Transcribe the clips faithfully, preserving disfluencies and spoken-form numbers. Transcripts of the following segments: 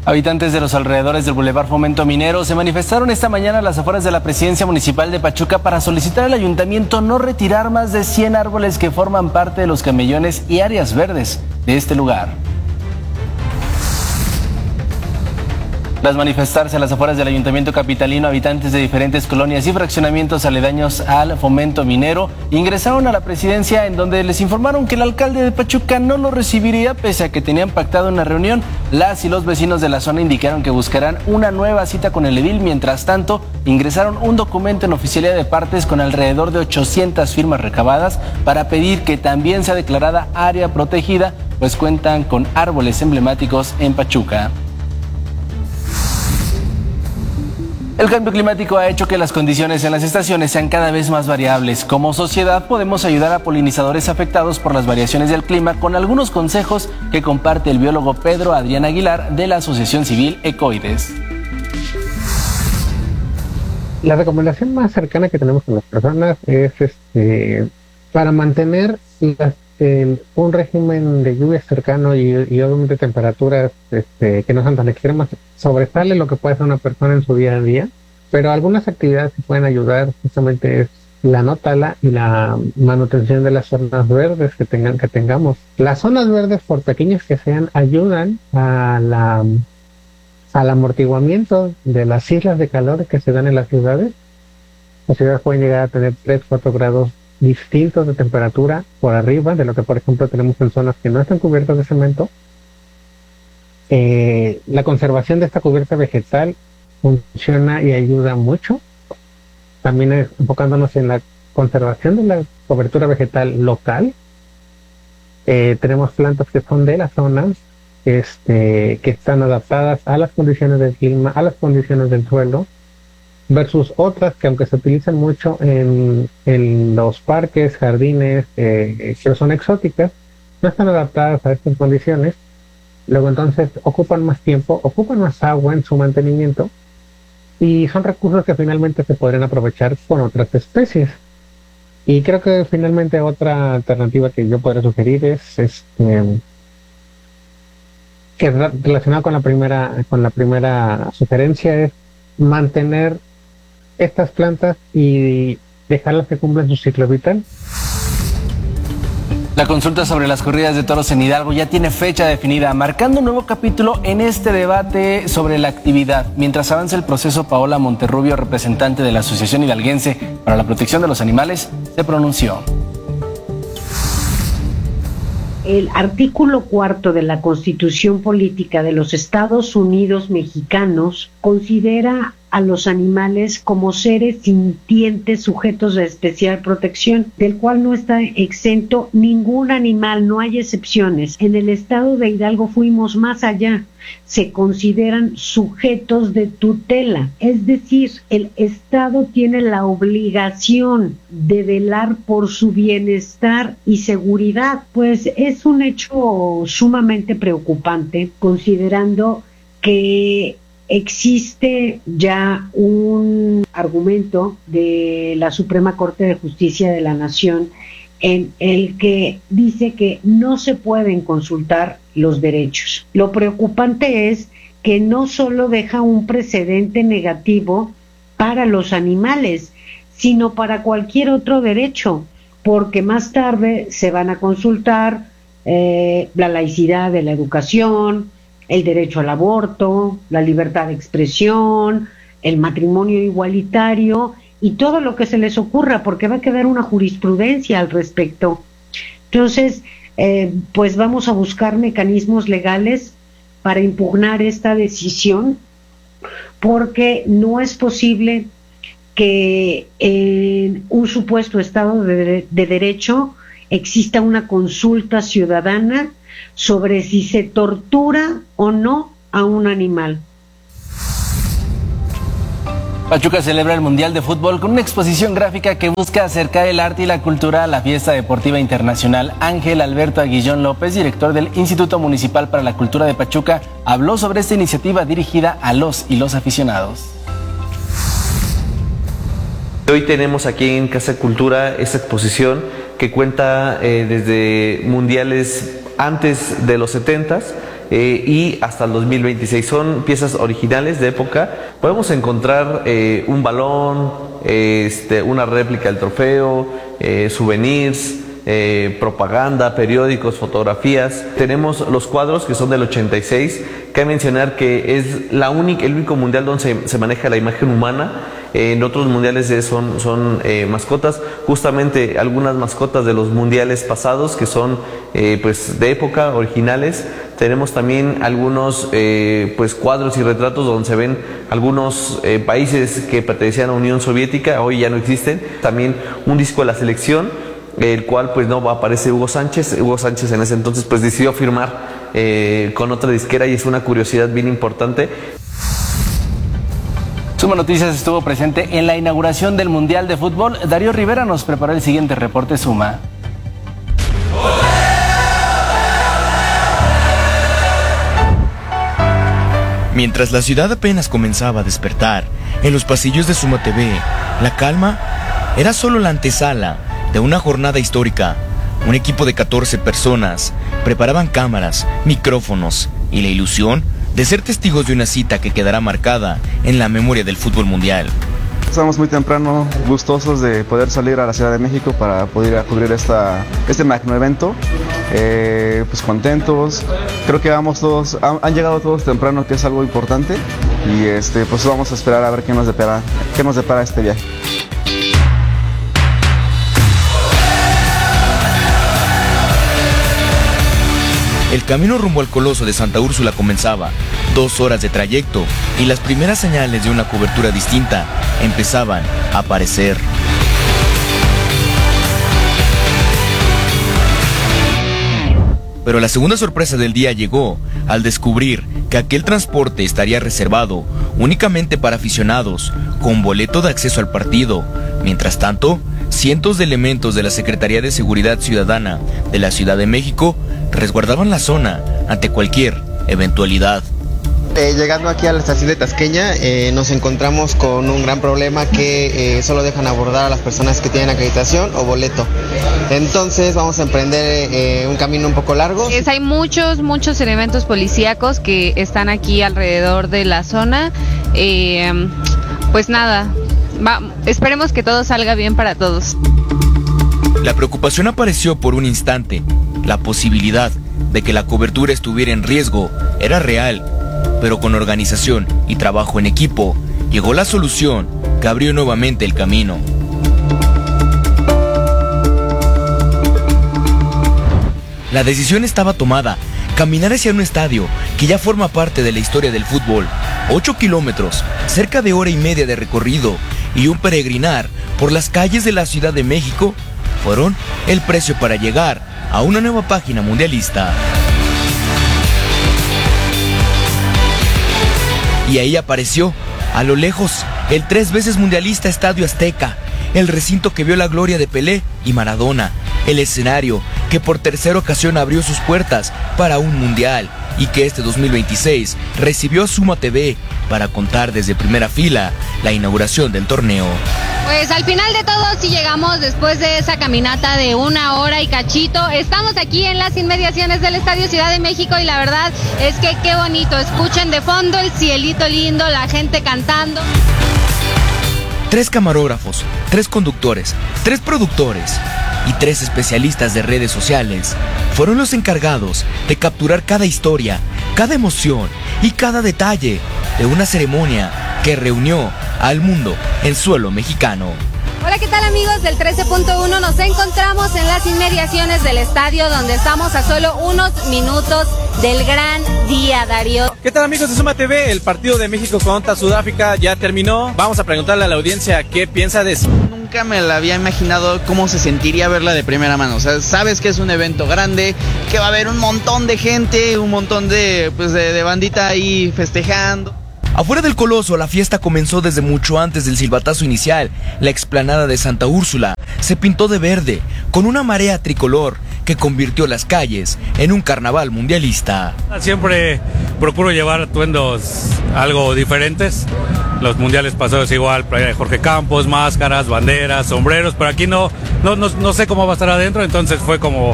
Habitantes de los alrededores del Boulevard Fomento Minero se manifestaron esta mañana a las afueras de la Presidencia Municipal de Pachuca para solicitar al ayuntamiento no retirar más de cien árboles que forman parte de los camellones y áreas verdes de este lugar. Tras manifestarse a las afueras del ayuntamiento capitalino, habitantes de diferentes colonias y fraccionamientos aledaños al Fomento Minero ingresaron a la presidencia, en donde les informaron que el alcalde de Pachuca no lo recibiría pese a que tenían pactado una reunión. Las y los vecinos de la zona indicaron que buscarán una nueva cita con el edil. Mientras tanto, ingresaron un documento en oficialía de partes con alrededor de ochocientas firmas recabadas para pedir que también sea declarada área protegida, pues cuentan con árboles emblemáticos en Pachuca. El cambio climático ha hecho que las condiciones en las estaciones sean cada vez más variables. Como sociedad podemos ayudar a polinizadores afectados por las variaciones del clima con algunos consejos que comparte el biólogo Pedro Adrián Aguilar de la Asociación Civil Ecoides. La recomendación más cercana que tenemos con las personas es este, para mantener las Eh, un régimen de lluvia cercano y, y obviamente temperaturas este, que no son tan extremas sobresale lo que puede hacer una persona en su día a día, pero algunas actividades que pueden ayudar justamente es la no tala y la manutención de las zonas verdes que tengan que tengamos. Las zonas verdes, por pequeñas que sean, ayudan a la al amortiguamiento de las islas de calor que se dan en las ciudades. Las ciudades pueden llegar a tener tres, cuatro grados distintos de temperatura por arriba de lo que por ejemplo tenemos en zonas que no están cubiertas de cemento. Eh, la conservación de esta cubierta vegetal funciona y ayuda mucho. También es, enfocándonos en la conservación de la cobertura vegetal local. Eh, tenemos plantas que son de las zonas este, que están adaptadas a las condiciones del clima, a las condiciones del suelo, versus otras que aunque se utilizan mucho en, en los parques, jardines, eh, que son exóticas, no están adaptadas a estas condiciones. Luego entonces ocupan más tiempo, ocupan más agua en su mantenimiento y son recursos que finalmente se podrían aprovechar con otras especies. Y creo que finalmente otra alternativa que yo podría sugerir es este, que relacionado con la primera con la primera sugerencia es mantener estas plantas y dejarlas que cumplan su ciclo vital. La consulta sobre las corridas de toros en Hidalgo ya tiene fecha definida, marcando un nuevo capítulo en este debate sobre la actividad. Mientras avanza el proceso, Paola Monterrubio, representante de la Asociación Hidalguense para la Protección de los Animales, se pronunció. El artículo cuarto de la Constitución Política de los Estados Unidos Mexicanos considera a los animales como seres sintientes sujetos de especial protección, del cual no está exento ningún animal, no hay excepciones. En el estado de Hidalgo fuimos más allá, se consideran sujetos de tutela, es decir, el Estado tiene la obligación de velar por su bienestar y seguridad. Pues es un hecho sumamente preocupante, considerando que existe ya un argumento de la Suprema Corte de Justicia de la Nación en el que dice que no se pueden consultar los derechos. Lo preocupante es que no solo deja un precedente negativo para los animales, sino para cualquier otro derecho, porque más tarde se van a consultar eh, la laicidad de la educación, el derecho al aborto, la libertad de expresión, el matrimonio igualitario y todo lo que se les ocurra, porque va a quedar una jurisprudencia al respecto. Entonces, eh, pues vamos a buscar mecanismos legales para impugnar esta decisión, porque no es posible que en un supuesto Estado de, de Derecho exista una consulta ciudadana sobre si se tortura o no a un animal. Pachuca celebra el Mundial de Fútbol con una exposición gráfica que busca acercar el arte y la cultura a la fiesta deportiva internacional. Ángel Alberto Aguillón López, director del Instituto Municipal para la Cultura de Pachuca, habló sobre esta iniciativa dirigida a los y los aficionados. Hoy tenemos aquí en Casa Cultura esta exposición que cuenta eh, desde mundiales antes de los setentas eh, y hasta el dos mil veintiséis. Son piezas originales de época. Podemos encontrar eh, un balón, eh, este, una réplica del trofeo, eh, souvenirs, Eh, propaganda, periódicos, fotografías. Tenemos los cuadros que son del ochenta y seis. Cabe mencionar que es la única, el único mundial donde se, se maneja la imagen humana. Eh, en otros mundiales eh, son, son eh, mascotas. Justamente algunas mascotas de los mundiales pasados que son eh, pues de época, originales. Tenemos también algunos eh, pues cuadros y retratos donde se ven algunos eh, países que pertenecían a la Unión Soviética, hoy ya no existen. También un disco de la selección, el cual pues no aparece Hugo Sánchez. Hugo Sánchez en ese entonces pues decidió firmar eh, con otra disquera, y es una curiosidad bien importante. Suma Noticias estuvo presente en la inauguración del Mundial de Fútbol. Darío Rivera nos preparó el siguiente reporte. Suma. Mientras la ciudad apenas comenzaba a despertar, en los pasillos de Suma T V, la calma era solo la antesala de una jornada histórica. Un equipo de catorce personas preparaban cámaras, micrófonos y la ilusión de ser testigos de una cita que quedará marcada en la memoria del fútbol mundial. Estamos muy temprano, gustosos de poder salir a la Ciudad de México para poder ir a cubrir esta, este magno evento. Eh, pues contentos, creo que vamos todos, han, han llegado todos temprano, que es algo importante, y este, pues vamos a esperar a ver qué nos depara, qué nos depara este viaje. El camino rumbo al Coloso de Santa Úrsula comenzaba. Dos horas de trayecto y las primeras señales de una cobertura distinta empezaban a aparecer. Pero la segunda sorpresa del día llegó al descubrir que aquel transporte estaría reservado únicamente para aficionados con boleto de acceso al partido. Mientras tanto, cientos de elementos de la Secretaría de Seguridad Ciudadana de la Ciudad de México resguardaban la zona ante cualquier eventualidad. Eh, llegando aquí a la estación de Tasqueña, eh, nos encontramos con un gran problema que eh, solo dejan abordar a las personas que tienen acreditación o boleto. Entonces vamos a emprender eh, un camino un poco largo. Es, hay muchos, muchos elementos policíacos que están aquí alrededor de la zona. Eh, pues nada, va, esperemos que todo salga bien para todos. La preocupación apareció por un instante. La posibilidad de que la cobertura estuviera en riesgo era real, pero con organización y trabajo en equipo llegó la solución que abrió nuevamente el camino. La decisión estaba tomada: caminar hacia un estadio que ya forma parte de la historia del fútbol. Ocho kilómetros, cerca de hora y media de recorrido y un peregrinar por las calles de la Ciudad de México fueron el precio para llegar a una nueva página mundialista. Y ahí apareció, a lo lejos, el tres veces mundialista Estadio Azteca, el recinto que vio la gloria de Pelé y Maradona, el escenario que por tercera ocasión abrió sus puertas para un mundial y que este dos mil veintiséis recibió a Suma T V para contar desde primera fila la inauguración del torneo. Pues al final de todo, si llegamos después de esa caminata de una hora y cachito, estamos aquí en las inmediaciones del Estadio Ciudad de México y la verdad es que qué bonito, escuchen de fondo el cielito lindo, la gente cantando. Tres camarógrafos, tres conductores, tres productores y tres especialistas de redes sociales fueron los encargados de capturar cada historia, cada emoción y cada detalle de una ceremonia que reunió al mundo en suelo mexicano. Hola, ¿qué tal amigos del trece punto uno? Nos encontramos en las inmediaciones del estadio donde estamos a solo unos minutos del gran día, Darío. ¿Qué tal amigos de Suma T V? El partido de México contra Sudáfrica ya terminó. Vamos a preguntarle a la audiencia qué piensa de eso. Nunca me la había imaginado cómo se sentiría verla de primera mano. O sea, sabes que es un evento grande, que va a haber un montón de gente, un montón de, pues, de, de bandita ahí festejando. Afuera del Coloso, la fiesta comenzó desde mucho antes del silbatazo inicial. La explanada de Santa Úrsula se pintó de verde, con una marea tricolor que convirtió las calles en un carnaval mundialista. Siempre procuro llevar atuendos algo diferentes. Los mundiales pasados igual, playa de Jorge Campos, máscaras, banderas, sombreros, pero aquí no, no, no, no sé cómo va a estar adentro, entonces fue como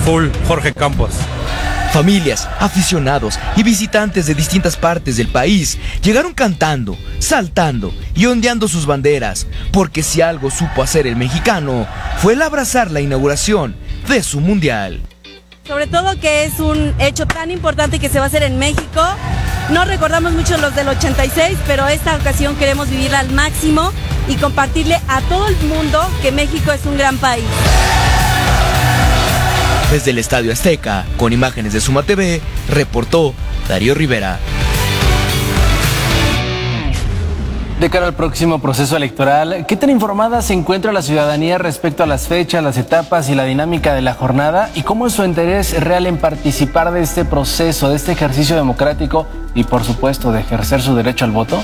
full Jorge Campos. Familias, aficionados y visitantes de distintas partes del país llegaron cantando, saltando y ondeando sus banderas, porque si algo supo hacer el mexicano fue el abrazar la inauguración de su mundial. Sobre todo que es un hecho tan importante que se va a hacer en México. No recordamos mucho los del ochenta y seis, pero esta ocasión queremos vivirla al máximo y compartirle a todo el mundo que México es un gran país. Desde el Estadio Azteca, con imágenes de Suma T V, reportó Darío Rivera. De cara al próximo proceso electoral, ¿qué tan informada se encuentra la ciudadanía respecto a las fechas, las etapas y la dinámica de la jornada? ¿Y cómo es su interés real en participar de este proceso, de este ejercicio democrático y, por supuesto, de ejercer su derecho al voto?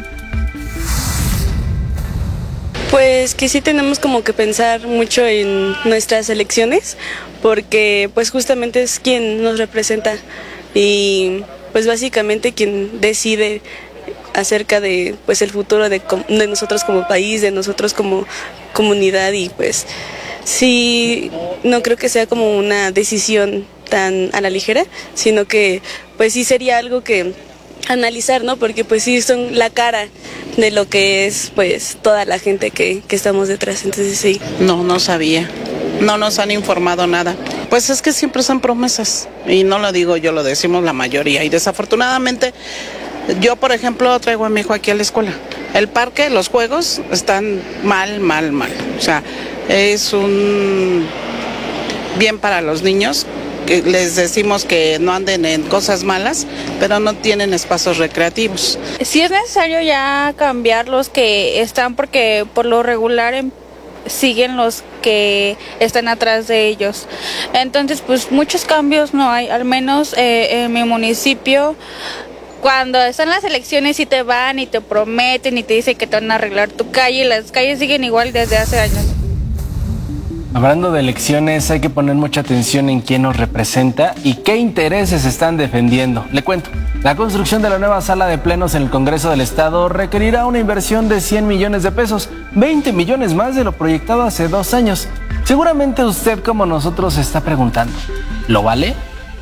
Pues que sí tenemos como que pensar mucho en nuestras elecciones, porque pues justamente es quien nos representa y pues básicamente quien decide acerca de pues el futuro de, de nosotros como país, de nosotros como comunidad, y pues sí, no creo que sea como una decisión tan a la ligera, sino que pues sí sería algo que analizar, ¿no? Porque pues sí son la cara de lo que es pues toda la gente que, que estamos detrás, entonces sí. No, no sabía, no nos han informado nada. Pues es que siempre son promesas, y no lo digo yo, lo decimos la mayoría, y desafortunadamente yo, por ejemplo, traigo a mi hijo aquí a la escuela. El parque, los juegos están mal, mal, mal. O sea, es un bien para los niños, que les decimos que no anden en cosas malas, pero no tienen espacios recreativos. Sí es necesario ya cambiar los que están, porque por lo regular en, siguen los que están atrás de ellos. Entonces, pues muchos cambios no hay, al menos eh, en mi municipio. Cuando están las elecciones y te van y te prometen y te dicen que te van a arreglar tu calle, las calles siguen igual desde hace años. Hablando de elecciones, hay que poner mucha atención en quién nos representa y qué intereses están defendiendo. Le cuento, la construcción de la nueva sala de plenos en el Congreso del Estado requerirá una inversión de cien millones de pesos, veinte millones más de lo proyectado hace dos años. Seguramente usted, como nosotros, se está preguntando, ¿lo vale?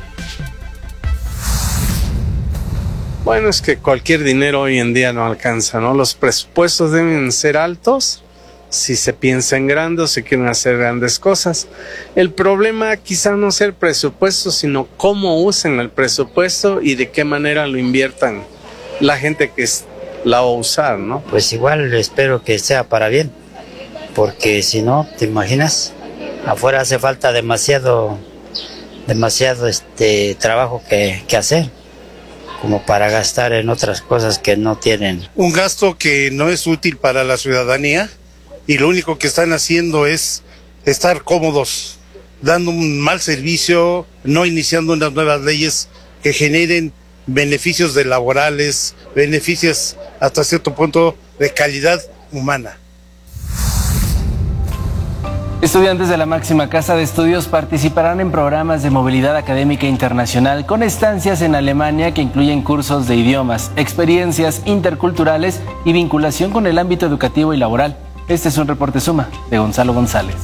Bueno, es que cualquier dinero hoy en día no alcanza, ¿no? Los presupuestos deben ser altos si se piensa en grande o se quieren hacer grandes cosas. El problema quizá no sea el presupuesto, sino cómo usen el presupuesto y de qué manera lo inviertan la gente que la va a usar, ¿no? Pues igual espero que sea para bien, porque si no, ¿te imaginas? Afuera hace falta demasiado, demasiado este trabajo que, que hacer, como para gastar en otras cosas que no tienen. Un gasto que no es útil para la ciudadanía, y lo único que están haciendo es estar cómodos, dando un mal servicio, no iniciando unas nuevas leyes que generen beneficios de laborales, beneficios hasta cierto punto de calidad humana. Estudiantes de la máxima casa de estudios participarán en programas de movilidad académica internacional con estancias en Alemania que incluyen cursos de idiomas, experiencias interculturales y vinculación con el ámbito educativo y laboral. Este es un reporte Suma de Gonzalo González.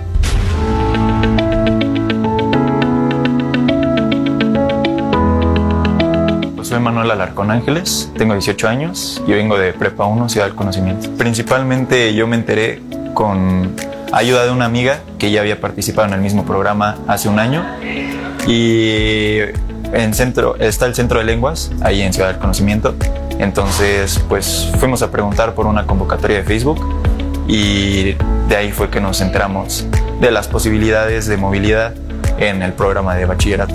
Soy Manuel Alarcón Ángeles, tengo dieciocho años y vengo de Prepa uno, Ciudad del Conocimiento. Principalmente yo me enteré con ayuda de una amiga que ya había participado en el mismo programa hace un año, y en centro está el Centro de Lenguas, ahí en Ciudad del Conocimiento. Entonces pues fuimos a preguntar por una convocatoria de Facebook y de ahí fue que nos enteramos de las posibilidades de movilidad en el programa de bachillerato.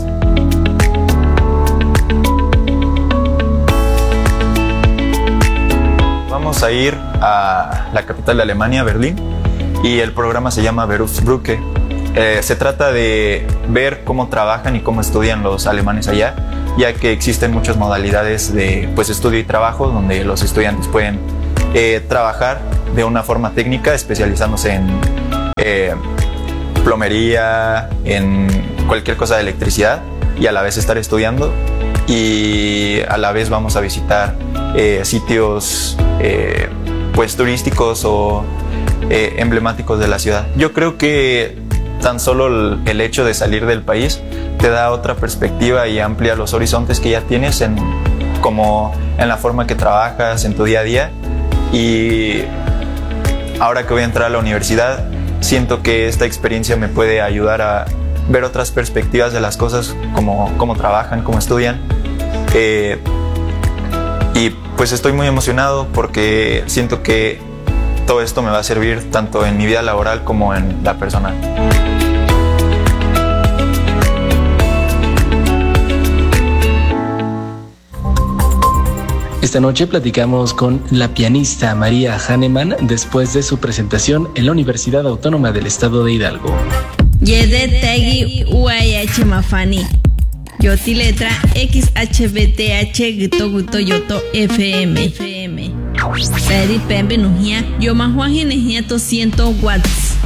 Vamos a ir a la capital de Alemania, Berlín, y el programa se llama Berufsbrücke. Eh, se trata de ver cómo trabajan y cómo estudian los alemanes allá, ya que existen muchas modalidades de pues, estudio y trabajo donde los estudiantes pueden eh, trabajar de una forma técnica, especializándose en eh, plomería, en cualquier cosa de electricidad, y a la vez estar estudiando, y a la vez vamos a visitar eh, sitios eh, pues turísticos o eh, emblemáticos de la ciudad. Yo creo que tan solo el, el hecho de salir del país te da otra perspectiva y amplía los horizontes que ya tienes en, como en la forma que trabajas, en tu día a día. Y ahora que voy a entrar a la universidad, siento que esta experiencia me puede ayudar a ver otras perspectivas de las cosas, como cómo trabajan, cómo estudian. Eh, y pues estoy muy emocionado porque siento que todo esto me va a servir tanto en mi vida laboral como en la personal. Esta noche platicamos con la pianista María Hahnemann después de su presentación en la Universidad Autónoma del Estado de Hidalgo. Yede Tegi U I H Mafani. Yoti letra X H B T H Gito Guto Yoto F M. Peri Pembe Nujia. Yo más Juan Ginejia to ciento watts.